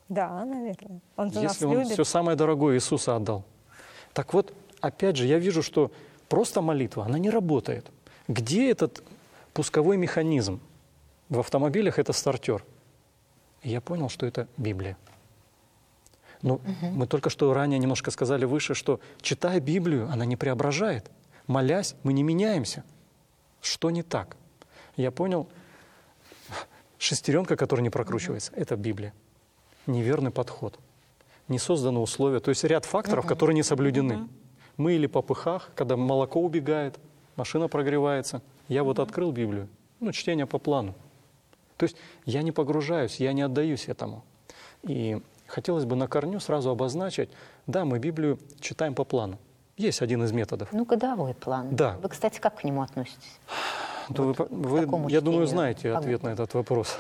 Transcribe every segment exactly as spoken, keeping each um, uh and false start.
Да, наверное. Он же нас Если он любит. все самое дорогое Иисуса отдал. Так вот, опять же, я вижу, что просто молитва, она не работает. Где этот пусковой механизм? В автомобилях это стартер. И я понял, что это Библия. Но угу. мы только что ранее немножко сказали выше, что, читая Библию, она не преображает. Молясь, мы не меняемся. Что не так? Я понял, шестеренка, которая не прокручивается, угу. это Библия. Неверный подход. Не созданы условия, то есть ряд факторов, угу. которые не соблюдены. Угу. Мы или по пыхах, когда молоко убегает, машина прогревается. Я угу. вот открыл Библию, ну, чтение по плану. То есть я не погружаюсь, я не отдаюсь этому. И хотелось бы на корню сразу обозначить, да, мы Библию читаем по плану. Есть один из методов. Ну, годовой план. Да. Вы, кстати, как к нему относитесь? Вот вы, вы, я думаю, знаете ответ на этот вопрос.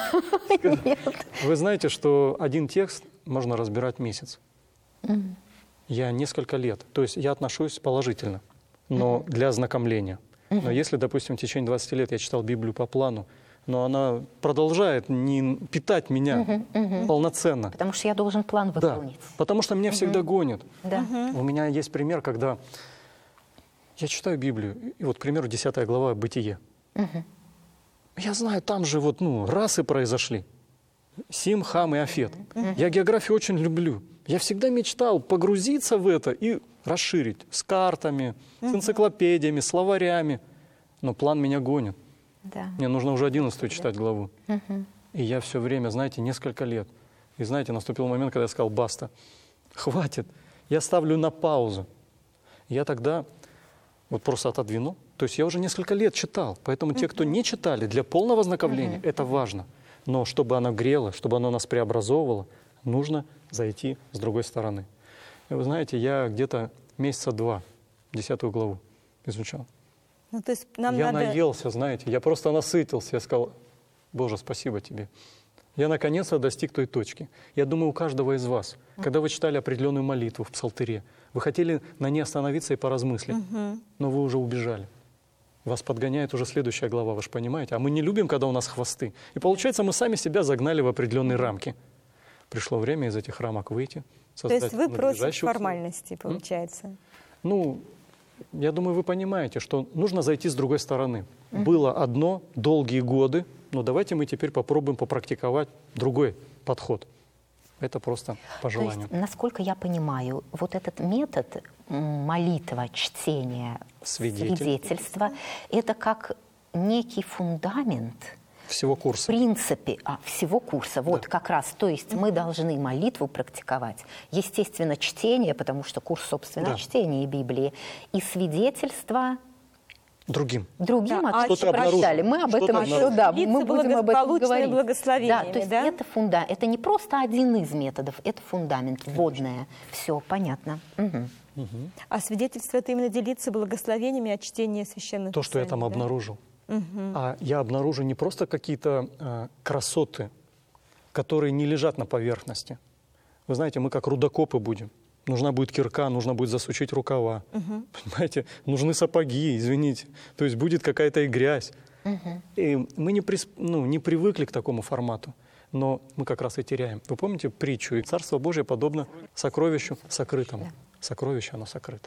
Вы знаете, что один текст можно разбирать месяц. Я несколько лет. То есть я отношусь положительно, но для ознакомления. Но если, допустим, в течение двадцати лет я читал Библию по плану, но она продолжает не питать меня угу, угу. полноценно. Потому что я должен план выполнить. Да, потому что меня угу. всегда гонят. Да. Угу. У меня есть пример, когда я читаю Библию, и вот, к примеру, десятая глава «Бытие». Угу. Я знаю, там же вот, ну, расы произошли. Сим, Хам и Афет. Угу. Я географию очень люблю. Я всегда мечтал погрузиться в это и расширить с картами, угу. с энциклопедиями, словарями. Но план меня гонит. Да. Мне нужно уже одиннадцатую да. читать главу. Угу. И я все время, знаете, несколько лет. И знаете, наступил момент, когда я сказал, баста, хватит, я ставлю на паузу. Я тогда вот просто отодвинул. То есть я уже несколько лет читал. Поэтому угу. те, кто не читали, для полного ознакомления, угу. это важно. Но чтобы оно грело, чтобы оно нас преобразовывало, нужно зайти с другой стороны. И вы знаете, я где-то месяца два десятую главу изучал. Ну, то есть нам я надо... наелся, знаете, я просто насытился. Я сказал, Боже, спасибо тебе. Я наконец-то достиг той точки. Я думаю, у каждого из вас, когда вы читали определенную молитву в псалтыре, вы хотели на ней остановиться и поразмыслить, угу. но вы уже убежали. Вас подгоняет уже следующая глава, вы же понимаете. А мы не любим, когда у нас хвосты. И получается, мы сами себя загнали в определенные рамки. Пришло время из этих рамок выйти. То есть вы против формальностей, получается? М? Ну... Я думаю, вы понимаете, что нужно зайти с другой стороны. Uh-huh. Было одно долгие годы, но давайте мы теперь попробуем попрактиковать другой подход. Это просто по желанию. То есть, насколько я понимаю, вот этот метод молитва, чтение, Свидетель. свидетельства, это как некий фундамент всего курса. В принципе, а, всего курса. Вот да. как раз. То есть мы должны молитву практиковать. Естественно, чтение, потому что курс, собственно, да. чтения Библии. И свидетельство... Другим. Другим, да, а что прощали. Мы об этом еще, да, мы будем об этом говорить. Да, то есть да? это фундамент. Это не просто один из методов, это фундамент, вводное. Все, понятно. Угу. Угу. А свидетельство — это именно делиться благословениями от чтения священных То, что писаний, я там да? обнаружил. Угу. А я обнаружу не просто какие-то э, красоты, которые не лежат на поверхности. Вы знаете, мы как рудокопы будем. Нужна будет кирка, нужно будет засучить рукава. Угу. Понимаете, нужны сапоги, извините. То есть будет какая-то и грязь. Угу. И мы не, присп... ну, не привыкли к такому формату, но мы как раз и теряем. Вы помните притчу? И Царство Божие подобно сокровищу сокрытому. Да. Сокровище, оно сокрыто.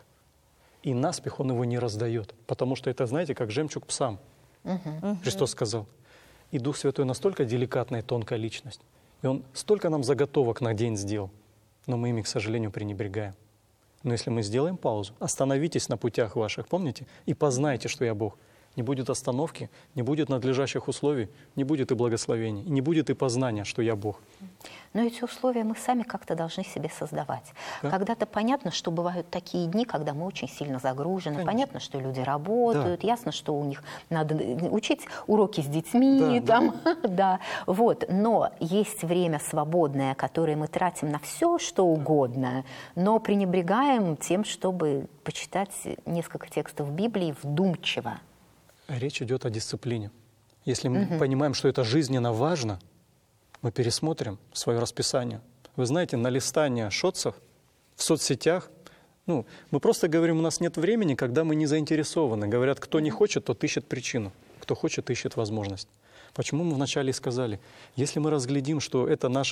И наспех он его не раздает, потому что это, знаете, как жемчуг псам. Угу. Христос сказал. И Дух Святой настолько деликатная и тонкая личность. И Он столько нам заготовок на день сделал, но мы ими, к сожалению, пренебрегаем. Но если мы сделаем паузу, остановитесь на путях ваших, помните, и познайте, что я Бог. Не будет остановки, не будет надлежащих условий, не будет и благословений, и не будет и познания, что я Бог. Но эти условия мы сами как-то должны себе создавать. Да? Когда-то понятно, что бывают такие дни, когда мы очень сильно загружены. Конечно. Понятно, что люди работают, да. Ясно, что у них надо учить уроки с детьми. Да, там, да. Да. Вот. Но есть время свободное, которое мы тратим на все, что угодно, но пренебрегаем тем, чтобы почитать несколько текстов Библии вдумчиво. Речь идет о дисциплине. Если мы угу. понимаем, что это жизненно важно, мы пересмотрим свое расписание. Вы знаете, на листание шотсов в соцсетях, ну, мы просто говорим, у нас нет времени, когда мы не заинтересованы. Говорят, кто не хочет, тот ищет причину, кто хочет, ищет возможность. Почему мы вначале сказали, если мы разглядим, что это наш